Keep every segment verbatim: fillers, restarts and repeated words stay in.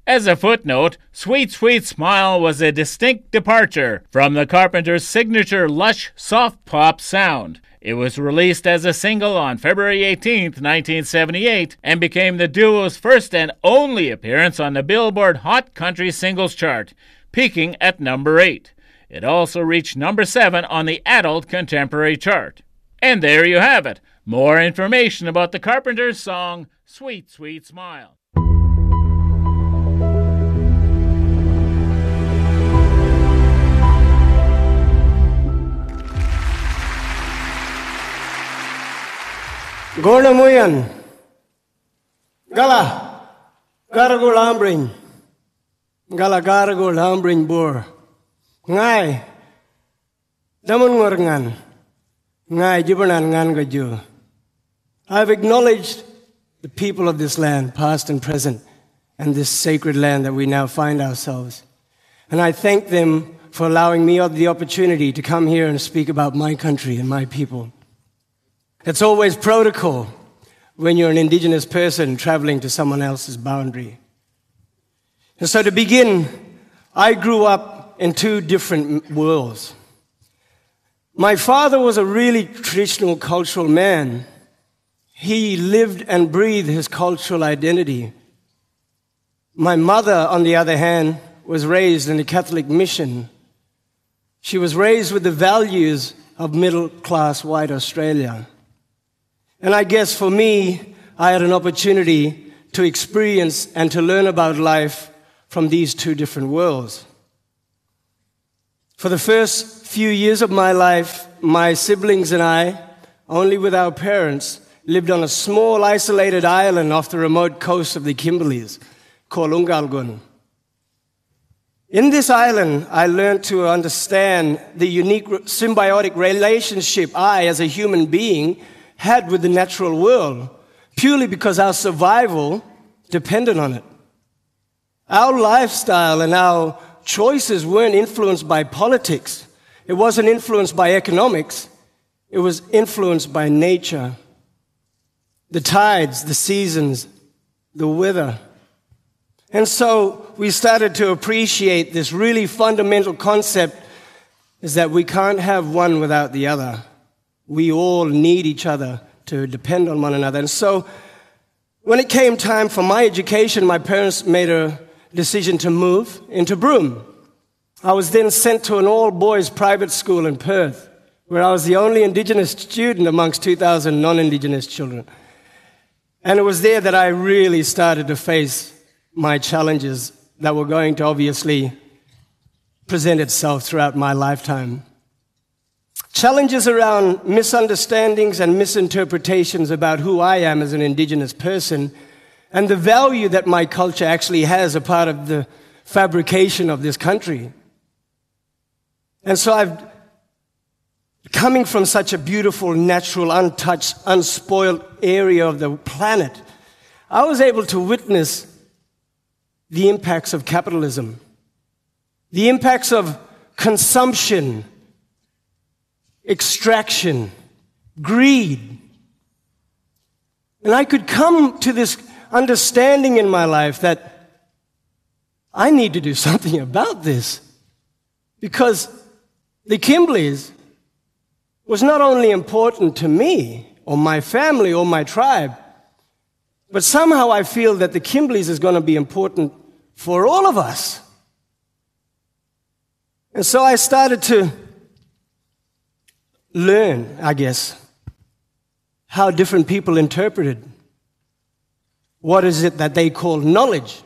As a footnote, Sweet Sweet Smile was a distinct departure from the Carpenters' signature lush, soft pop sound. It was released as a single on February eighteenth, nineteen seventy-eight, and became the duo's first and only appearance on the Billboard Hot Country Singles Chart, peaking at number eight. It also reached number seven on the Adult Contemporary Chart. And there you have it. More information about the Carpenters' song, Sweet Sweet Smile. Gorna Muyan Gala Garagul Ambring Gala Garagul Ambring Bur Ngai Damun Ngorngan Ngai Jibanan Ngan Gaju. I've acknowledged the people of this land, past and present, and this sacred land that we now find ourselves. And I thank them for allowing me the opportunity to come here and speak about my country and my people. It's always protocol when you're an indigenous person traveling to someone else's boundary. And so to begin, I grew up in two different worlds. My father was a really traditional cultural man. He lived and breathed his cultural identity. My mother, on the other hand, was raised in a Catholic mission. She was raised with the values of middle-class white Australia. And I guess for me, I had an opportunity to experience and to learn about life from these two different worlds. For the first few years of my life, my siblings and I, only with our parents, lived on a small isolated island off the remote coast of the Kimberleys, called Ungalgun. In this island, I learned to understand the unique symbiotic relationship I, as a human being, had with the natural world, purely because our survival depended on it. Our lifestyle and our choices weren't influenced by politics. It wasn't influenced by economics. It was influenced by nature. The tides, the seasons, the weather. And so we started to appreciate this really fundamental concept, is that we can't have one without the other. We all need each other to depend on one another. And so when it came time for my education, my parents made a decision to move into Broome. I was then sent to an all-boys private school in Perth, where I was the only Indigenous student amongst two thousand non-Indigenous children. And it was there that I really started to face my challenges that were going to obviously present itself throughout my lifetime. Challenges around misunderstandings and misinterpretations about who I am as an Indigenous person and the value that my culture actually has a part of the fabrication of this country. And so I've, coming from such a beautiful, natural, untouched, unspoiled area of the planet, I was able to witness the impacts of capitalism, the impacts of consumption, extraction, greed. And I could come to this understanding in my life that I need to do something about this, because the Kimberleys was not only important to me or my family or my tribe, but somehow I feel that the Kimberleys is going to be important for all of us. And so I started to learn, I guess, how different people interpreted what is it that they call knowledge.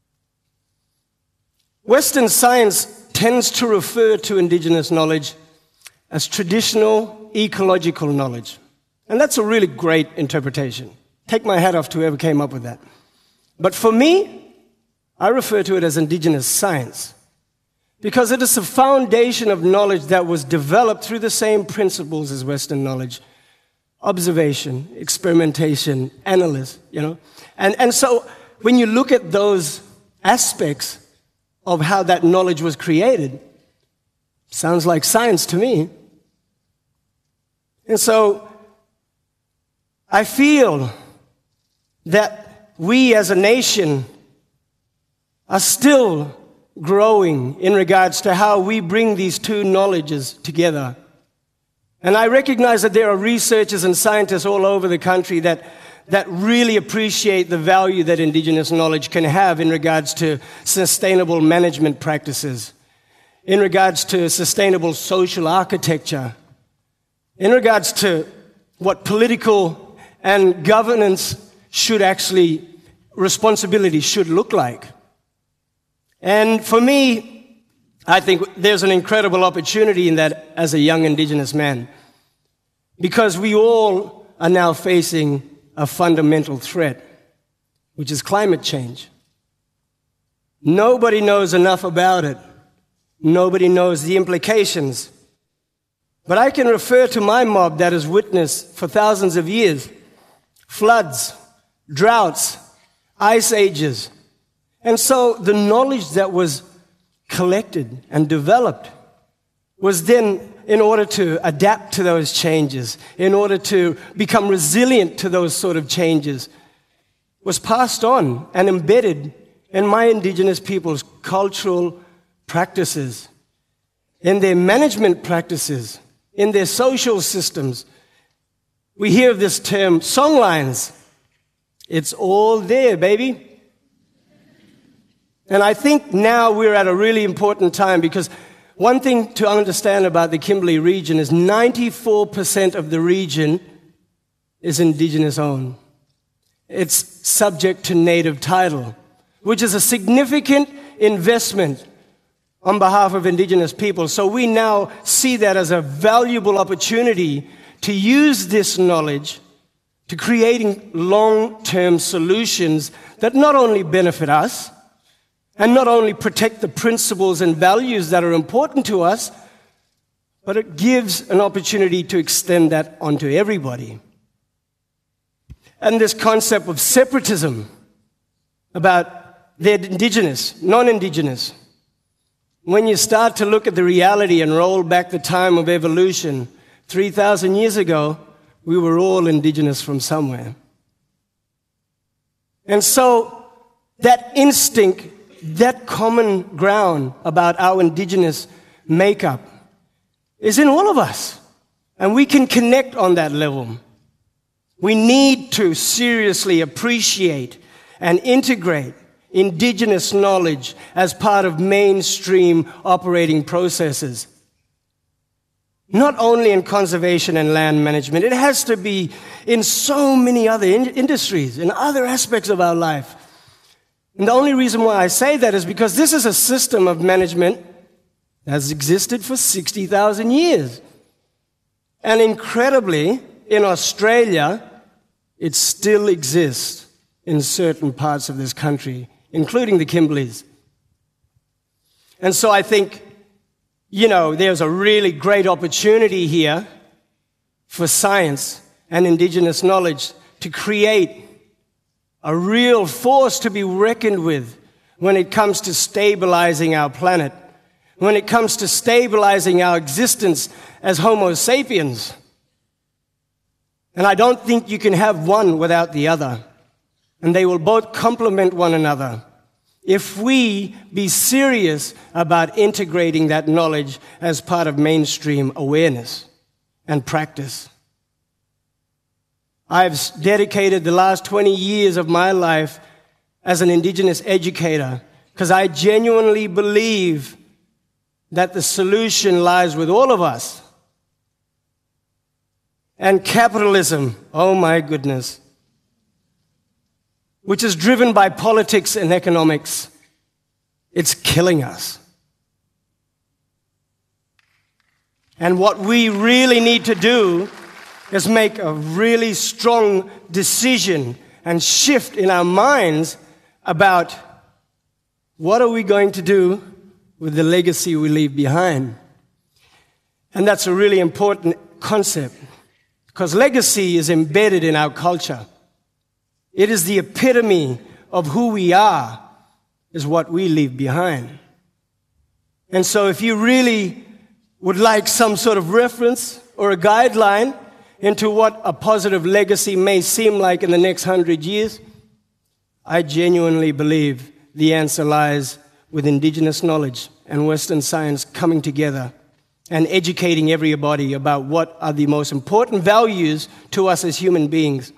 Western science tends to refer to Indigenous knowledge as traditional ecological knowledge. And that's a really great interpretation. Take my hat off to whoever came up with that. But for me, I refer to it as Indigenous science, because it is the foundation of knowledge that was developed through the same principles as Western knowledge: observation, experimentation, analysis, you know. And, and so when you look at those aspects of how that knowledge was created, sounds like science to me. And so I feel that we as a nation are still growing in regards to how we bring these two knowledges together. And I recognize that there are researchers and scientists all over the country that, that really appreciate the value that Indigenous knowledge can have in regards to sustainable management practices, in regards to sustainable social architecture, in regards to what political and governance should actually, responsibility should look like. And for me, I think there's an incredible opportunity in that as a young Indigenous man, because we all are now facing a fundamental threat, which is climate change. Nobody knows enough about it. Nobody knows the implications. But I can refer to my mob that has witnessed for thousands of years floods, droughts, ice ages. And so the knowledge that was collected and developed was then in order to adapt to those changes, in order to become resilient to those sort of changes, was passed on and embedded in my Indigenous people's cultural practices, in their management practices, in their social systems. We hear of this term, songlines. It's all there, baby. And I think now we're at a really important time, because one thing to understand about the Kimberley region is ninety-four percent of the region is Indigenous owned. It's subject to native title, which is a significant investment on behalf of Indigenous people. So we now see that as a valuable opportunity to use this knowledge to creating long-term solutions that not only benefit us, and not only protect the principles and values that are important to us, but it gives an opportunity to extend that onto everybody. And this concept of separatism about the Indigenous, non-Indigenous, when you start to look at the reality and roll back the time of evolution, three thousand years ago, we were all Indigenous from somewhere. And so that instinct, that common ground about our Indigenous makeup is in all of us. And we can connect on that level. We need to seriously appreciate and integrate Indigenous knowledge as part of mainstream operating processes. Not only in conservation and land management, it has to be in so many other in- industries, in other aspects of our life. And the only reason why I say that is because this is a system of management that has existed for sixty thousand years. And incredibly, in Australia, it still exists in certain parts of this country, including the Kimberleys. And so I think, you know, there's a really great opportunity here for science and Indigenous knowledge to create a real force to be reckoned with when it comes to stabilizing our planet, when it comes to stabilizing our existence as Homo sapiens. And I don't think you can have one without the other. And they will both complement one another if we be serious about integrating that knowledge as part of mainstream awareness and practice. I've dedicated the last twenty years of my life as an Indigenous educator because I genuinely believe that the solution lies with all of us. And capitalism, oh my goodness, which is driven by politics and economics, it's killing us. And what we really need to do is make a really strong decision and shift in our minds about what are we going to do with the legacy we leave behind. And that's a really important concept because legacy is embedded in our culture. It is the epitome of who we are, is what we leave behind. And so if you really would like some sort of reference or a guideline into what a positive legacy may seem like in the next hundred years, I genuinely believe the answer lies with indigenous knowledge and Western science coming together and educating everybody about what are the most important values to us as human beings.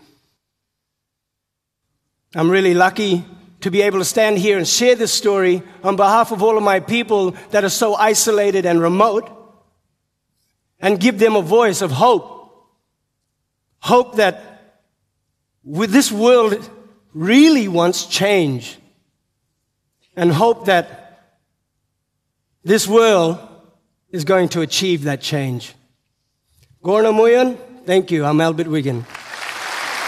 I'm really lucky to be able to stand here and share this story on behalf of all of my people that are so isolated and remote, and give them a voice of hope. Hope that with this world really wants change, and hope that this world is going to achieve that change. Gorna Muyan, thank you. I'm Albert Wiggin.